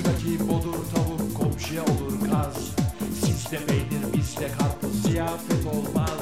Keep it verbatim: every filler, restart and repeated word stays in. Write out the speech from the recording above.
Komşudaki bodur tavuk komşuya olur kaz. Sizde peynir bizde karpuz ziyafet olmaz.